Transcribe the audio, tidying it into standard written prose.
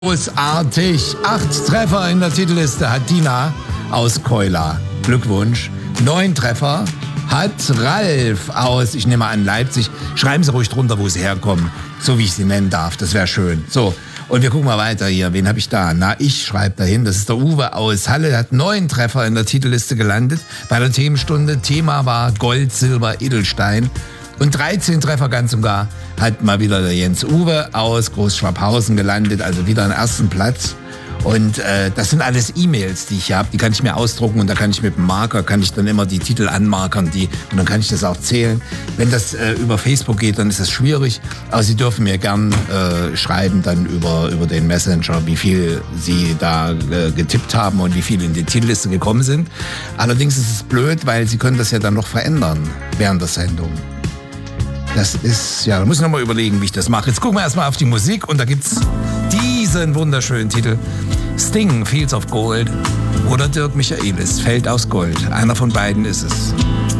Großartig. 8 Treffer in der Titelliste hat Dina aus Keula. Glückwunsch. 9 Treffer hat Ralf aus, ich nehme an, Leipzig. Schreiben Sie ruhig drunter, wo Sie herkommen, so wie ich Sie nennen darf. Das wäre schön. So, und wir gucken mal weiter hier. Wen habe ich da? Na, ich schreibe dahin. Das ist der Uwe aus Halle. Der hat 9 Treffer in der Titelliste gelandet bei der Themenstunde. Thema war Gold, Silber, Edelstein. Und 13 Treffer ganz und gar hat mal wieder der Jens Uwe aus Großschwabhausen gelandet, also wieder am ersten Platz. Und das sind alles E-Mails, die ich habe, die kann ich mir ausdrucken und da kann ich mit dem Marker, kann ich dann immer die Titel anmarkern, und dann kann ich das auch zählen. Wenn das über Facebook geht, dann ist das schwierig, aber Sie dürfen mir gern schreiben dann über den Messenger, wie viel Sie da getippt haben und wie viel in die Titelliste gekommen sind. Allerdings ist es blöd, weil Sie können das ja dann noch verändern während der Sendung. Das ist, ja, da muss ich nochmal überlegen, wie ich das mache. Jetzt gucken wir erstmal auf die Musik und da gibt's diesen wunderschönen Titel. Sting, Fields of Gold oder Dirk Michaelis, Feld aus Gold. Einer von beiden ist es.